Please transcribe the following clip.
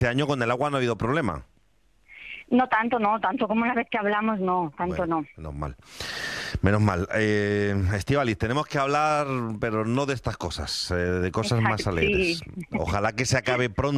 Este año con el agua no ha habido problema. No tanto, como la vez que hablamos, no, tanto Bueno, no. menos mal. Menos mal. Estíbaliz, tenemos que hablar, pero no de estas cosas, de cosas más Exacto, alegres. sí. Ojalá que se acabe pronto.